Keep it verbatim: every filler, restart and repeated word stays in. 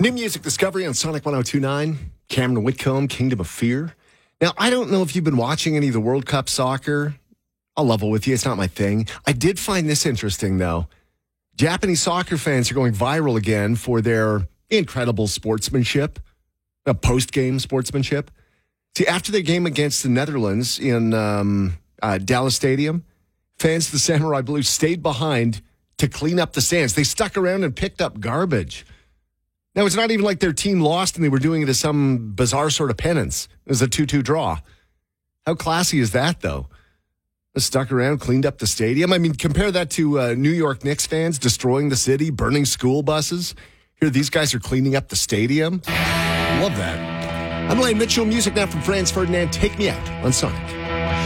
New music discovery on Sonic one oh two point nine. Cameron Whitcomb, Kingdom of Fear. Now, I don't know if you've been watching any of the World Cup soccer. I'll level with you. It's not my thing. I did find this interesting, though. Japanese soccer fans are going viral again for their incredible sportsmanship, uh, post-game sportsmanship. See, after the game against the Netherlands in um, uh, Dallas Stadium, fans of the Samurai Blues stayed behind to clean up the stands. They stuck around and picked up garbage. Now, it's not even like their team lost and they were doing it as some bizarre sort of penance. It was a two-two draw. How classy is that, though? They stuck around, cleaned up the stadium. I mean, compare that to uh, New York Knicks fans destroying the city, burning school buses. Here, these guys are cleaning up the stadium. Love that. I'm Lane Mitchell. Music now from Franz Ferdinand. Take Me Out on Sonic.